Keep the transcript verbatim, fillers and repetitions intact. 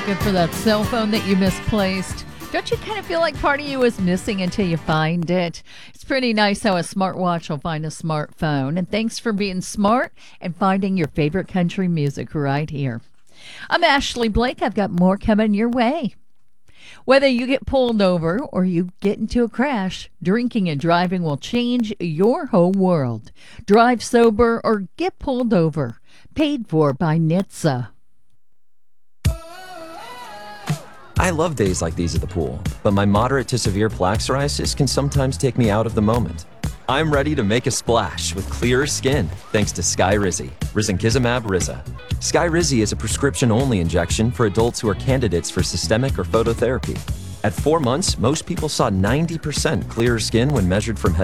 Good for that cell phone that you misplaced. Don't you kind of feel like part of you is missing until you find it? It's pretty nice how a smartwatch will find a smartphone. And thanks for being smart and finding your favorite country music right here. I'm Ashley Blake. I've got more coming your way. Whether you get pulled over or you get into a crash, drinking and driving will change your whole world. Drive sober or get pulled over. Paid for by N H T S A. I love days like these at the pool, but my moderate to severe plaque psoriasis can sometimes take me out of the moment. I'm ready to make a splash with clearer skin thanks to Skyrizi, risankizumab Riza. Skyrizi is a prescription-only injection for adults who are candidates for systemic or phototherapy. At four months, most people saw ninety percent clearer skin when measured from head